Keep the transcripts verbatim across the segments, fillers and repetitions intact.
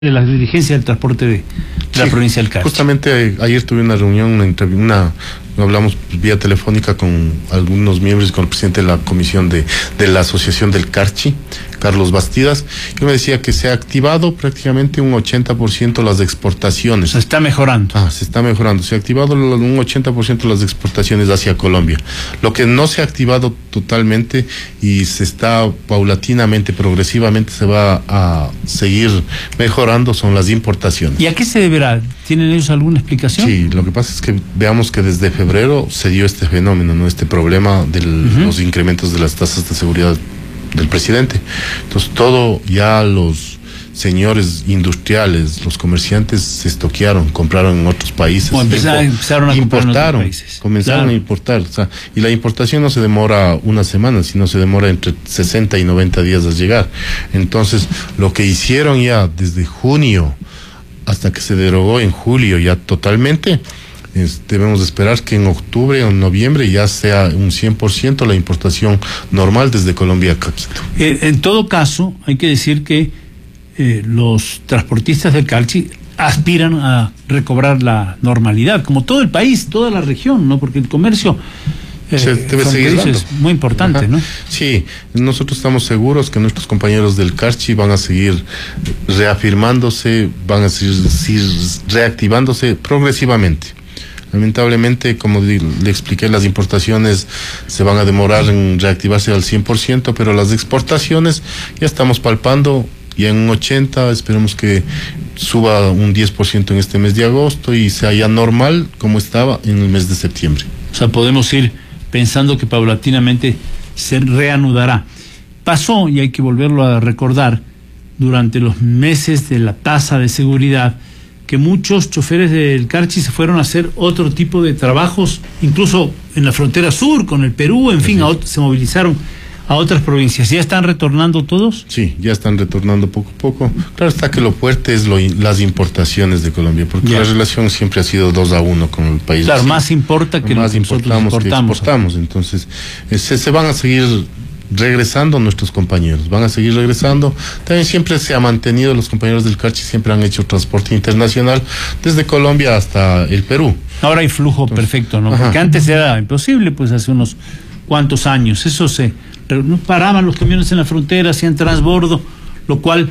de la dirigencia del transporte de, de sí, la provincia del Carchi. Justamente ayer tuve una reunión, una, una hablamos vía telefónica con algunos miembros y con el presidente de la comisión de, de la asociación del Carchi, Carlos Bastidas, que me decía que se ha activado prácticamente un ochenta por ciento las exportaciones. Se está mejorando. Ah, se está mejorando. Se ha activado un ochenta por ciento las exportaciones hacia Colombia. Lo que no se ha activado totalmente y se está paulatinamente, progresivamente se va a seguir mejorando son las importaciones. ¿Y a qué se deberá? ¿Tienen ellos alguna explicación? Sí, lo que pasa es que veamos que desde febrero se dio este fenómeno, ¿no? Este problema de uh-huh. los incrementos de las tasas de seguridad del presidente. Entonces todo ya los señores industriales, los comerciantes se estoquearon, compraron en otros países. O empezaron, empezaron a comprar en otros países. Comenzaron claro. a importar. O sea, y la importación no se demora una semana, sino se demora entre sesenta y noventa días a llegar. Entonces, lo que hicieron ya desde junio hasta que se derogó en julio ya totalmente, Es, debemos esperar que en octubre o en noviembre ya sea un cien por ciento la importación normal desde Colombia a Quito. Eh, en todo caso, hay que decir que eh, los transportistas del Carchi aspiran a recobrar la normalidad, como todo el país, toda la región, ¿no? Porque el comercio eh, se debe seguir dando. Es muy importante, Ajá. ¿no? Sí, nosotros estamos seguros que nuestros compañeros del Carchi van a seguir reafirmándose, van a seguir, seguir reactivándose progresivamente. Lamentablemente, como le expliqué, las importaciones se van a demorar en reactivarse al cien por ciento, pero las exportaciones ya estamos palpando y en un ochenta por ciento, esperemos que suba un diez por ciento en este mes de agosto y sea ya normal como estaba en el mes de septiembre. O sea, podemos ir pensando que paulatinamente se reanudará. Pasó, y hay que volverlo a recordar, durante los meses de la tasa de seguridad, que muchos choferes del Carchi se fueron a hacer otro tipo de trabajos, incluso en la frontera sur, con el Perú, en fin, sí. a otro, se movilizaron a otras provincias. ¿Ya están retornando todos? Sí, ya están retornando poco a poco. Claro está que lo fuerte es lo, las importaciones de Colombia, porque ya. la relación siempre ha sido dos a uno con el país. Claro, más importa que más importamos que exportamos. Entonces, eh, se, se van a seguir regresando nuestros compañeros, van a seguir regresando. También siempre se ha mantenido, los compañeros del Carchi siempre han hecho transporte internacional desde Colombia hasta el Perú. Ahora hay flujo Entonces, perfecto, ¿no? Ajá. Porque antes era imposible, pues hace unos cuantos años. Eso se no paraban los camiones en la frontera, hacían transbordo, lo cual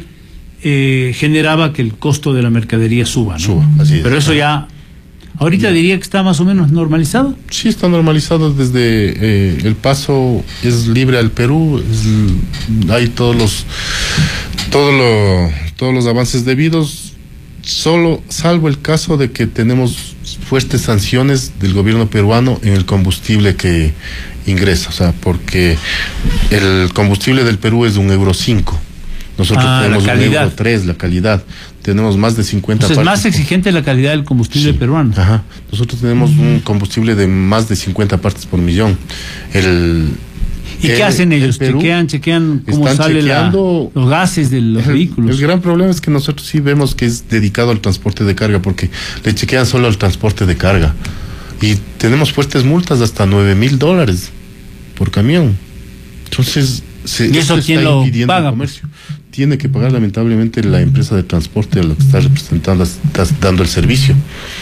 eh, generaba que el costo de la mercadería suba, ¿no? Suba, así es. Pero eso ya ahorita sí. diría que está más o menos normalizado. Sí, está normalizado desde eh, el paso es libre al Perú, es, hay todos los todo lo, todos los avances debidos, solo salvo el caso de que tenemos fuertes sanciones del gobierno peruano en el combustible que ingresa, o sea, porque el combustible del Perú es de un euro cinco. Nosotros ah, tenemos un euro tres, la calidad. Tenemos más de cincuenta partes. Es más exigente la calidad del combustible sí. peruano. Ajá. Nosotros tenemos uh-huh. un combustible de más de cincuenta partes por millón. El, ¿Y el, qué hacen ellos? Perú, chequean, chequean cómo salen los gases de los el, vehículos. El gran problema es que nosotros sí vemos que es dedicado al transporte de carga, porque le chequean solo al transporte de carga. Y tenemos fuertes multas hasta nueve mil dólares por camión. Entonces, se, ¿y eso quién lo paga? El comercio. Tiene que pagar lamentablemente la empresa de transporte a lo que está representando, está dando el servicio.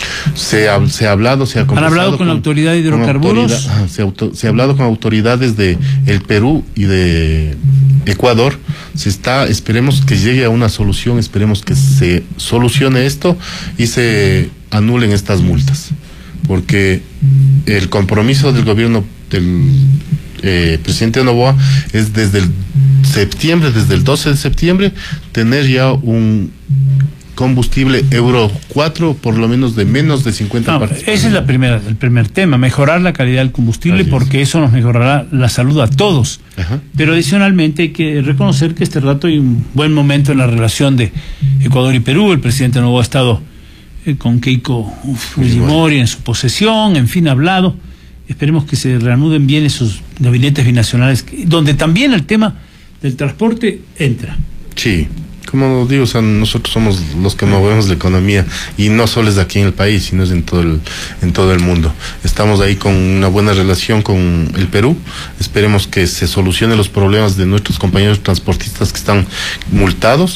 Se ha, se ha hablado, se ha conversado. ¿Han hablado con, con la autoridad de hidrocarburos? Autoridad, ah, se, auto, se ha hablado con autoridades de el Perú y de Ecuador. Se está, esperemos que llegue a una solución, esperemos que se solucione esto y se anulen estas multas. Porque el compromiso del gobierno del eh, presidente Noboa es desde el septiembre, desde el doce de septiembre, tener ya un combustible euro cuatro, por lo menos de menos de cincuenta no, partes. Ese es la primera, el primer tema, mejorar la calidad del combustible, porque eso nos mejorará la salud a todos. Ajá. Pero adicionalmente hay que reconocer que este rato hay un buen momento en la relación de Ecuador y Perú. El presidente Noboa ha estado eh, con Keiko Fujimori en su posesión, en fin, ha hablado. Esperemos que se reanuden bien esos gabinetes binacionales, donde también el tema del transporte entra. Sí, como digo, o sea, nosotros somos los que movemos la economía, y no solo es aquí en el país, sino es en todo el, en todo el mundo. Estamos ahí con una buena relación con el Perú. Esperemos que se solucionen los problemas de nuestros compañeros transportistas que están multados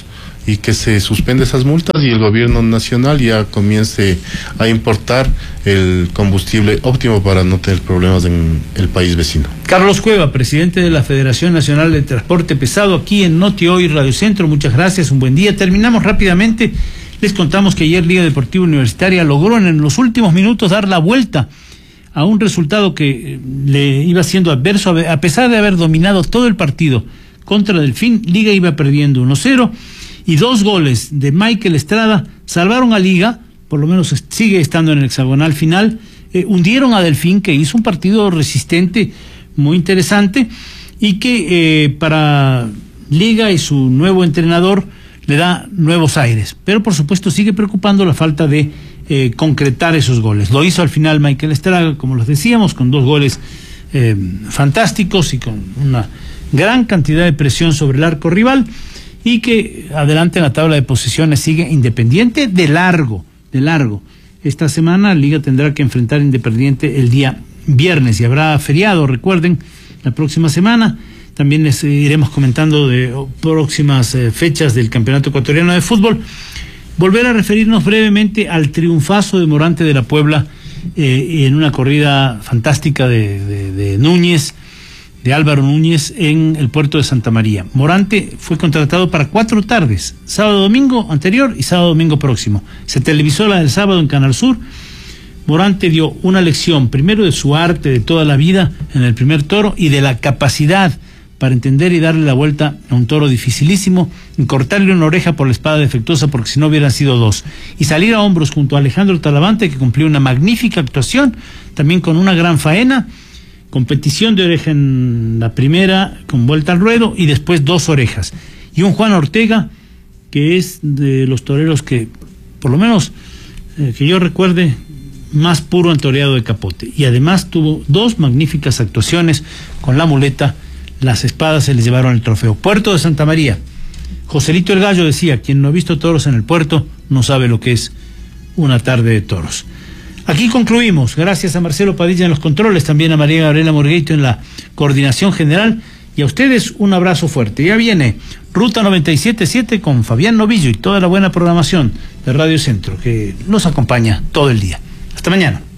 y que se suspende esas multas y el gobierno nacional ya comience a importar el combustible óptimo para no tener problemas en el país vecino. Carlos Cueva, presidente de la Federación Nacional de Transporte Pesado, aquí en Noti Hoy Radio Centro. Muchas gracias, un buen día. Terminamos rápidamente. Les contamos que ayer Liga Deportiva Universitaria logró en los últimos minutos dar la vuelta a un resultado que le iba siendo adverso, a pesar de haber dominado todo el partido contra Delfín. Liga iba perdiendo uno cero y dos goles de Michael Estrada salvaron a Liga, por lo menos sigue estando en el hexagonal final. Eh, hundieron a Delfín, que hizo un partido resistente, muy interesante, y que eh, para Liga y su nuevo entrenador le da nuevos aires, pero por supuesto sigue preocupando la falta de eh, concretar esos goles. Lo hizo al final Michael Estrada, como los decíamos, con dos goles eh, fantásticos y con una gran cantidad de presión sobre el arco rival, y que adelante en la tabla de posiciones sigue Independiente de largo, de largo. Esta semana Liga tendrá que enfrentar a Independiente el día viernes y habrá feriado, recuerden, la próxima semana. También les iremos comentando de próximas eh, fechas del Campeonato Ecuatoriano de Fútbol. Volver a referirnos brevemente al triunfazo de Morante de la Puebla eh, en una corrida fantástica de, de, de Núñez, de Álvaro Núñez, en el puerto de Santa María. Morante fue contratado para cuatro tardes, sábado, domingo anterior y sábado, domingo próximo. Se televisó la del sábado en Canal Sur. Morante dio una lección, primero de su arte de toda la vida en el primer toro y de la capacidad para entender y darle la vuelta a un toro dificilísimo, y cortarle una oreja por la espada defectuosa, porque si no hubieran sido dos, y salir a hombros junto a Alejandro Talavante, que cumplió una magnífica actuación, también con una gran faena, competición de oreja en la primera, con vuelta al ruedo, y después dos orejas, y un Juan Ortega, que es de los toreros que, por lo menos eh, que yo recuerde, más puro en toreado de capote, y además tuvo dos magníficas actuaciones con la muleta. Las espadas se les llevaron el trofeo. Puerto de Santa María. Joselito el Gallo decía, quien no ha visto toros en el puerto no sabe lo que es una tarde de toros. Aquí concluimos. Gracias a Marcelo Padilla en los controles, también a María Gabriela Morgueito en la coordinación general, y a ustedes un abrazo fuerte. Ya viene Ruta noventa y siete punto siete con Fabián Novillo y toda la buena programación de Radio Centro que nos acompaña todo el día. Hasta mañana.